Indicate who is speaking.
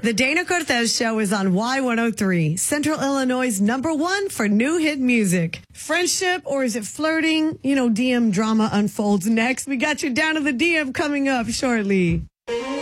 Speaker 1: The Dana Cortez Show is on Y103, Central Illinois' #1 for new hit music. Friendship, or is it flirting? You know, DM drama unfolds next. We got you down to the DM coming up shortly.